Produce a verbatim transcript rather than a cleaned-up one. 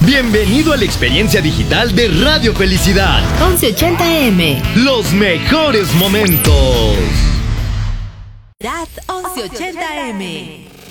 Bienvenido a la experiencia digital de Radio Felicidad. once ochenta eme. Los mejores momentos. once ochenta eme.